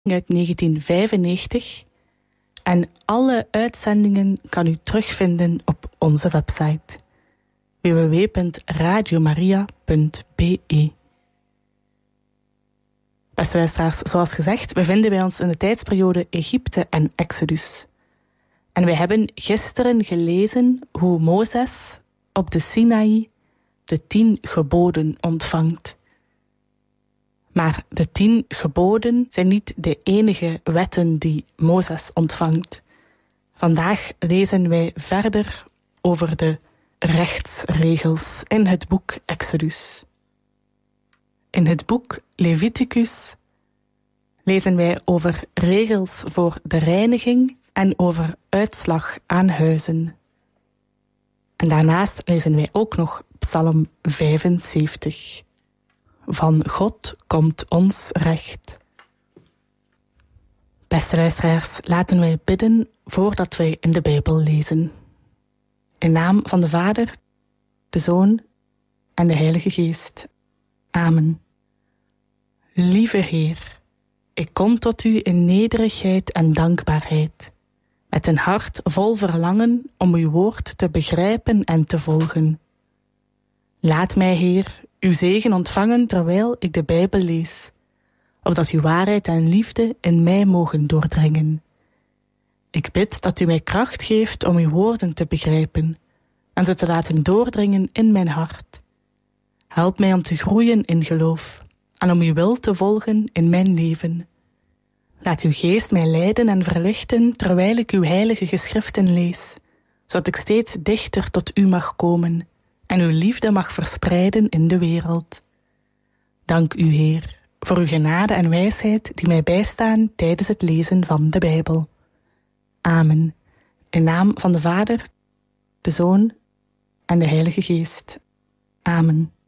uit 1995 en alle uitzendingen kan u terugvinden op onze website www.radiomaria.be. Beste luisteraars, zoals gezegd bevinden wij ons in de tijdsperiode Egypte en Exodus. En wij hebben gisteren gelezen hoe Mozes op de Sinaï de 10 geboden ontvangt. Maar de 10 geboden zijn niet de enige wetten die Mozes ontvangt. Vandaag lezen wij verder over de rechtsregels in het boek Exodus. In het boek Leviticus lezen wij over regels voor de reiniging en over uitslag aan huizen. En daarnaast lezen wij ook nog Psalm 75. Van God komt ons recht. Beste luisteraars, laten wij bidden voordat wij in de Bijbel lezen. In naam van de Vader, de Zoon en de Heilige Geest. Amen. Lieve Heer, ik kom tot u in nederigheid en dankbaarheid, met een hart vol verlangen om uw woord te begrijpen en te volgen. Laat mij, Heer, uw zegen ontvangen terwijl ik de Bijbel lees, opdat uw waarheid en liefde in mij mogen doordringen. Ik bid dat u mij kracht geeft om uw woorden te begrijpen en ze te laten doordringen in mijn hart. Help mij om te groeien in geloof en om uw wil te volgen in mijn leven. Laat uw geest mij leiden en verlichten terwijl ik uw heilige geschriften lees, zodat ik steeds dichter tot u mag komen en uw liefde mag verspreiden in de wereld. Dank u, Heer, voor uw genade en wijsheid die mij bijstaan tijdens het lezen van de Bijbel. Amen. In naam van de Vader, de Zoon en de Heilige Geest. Amen.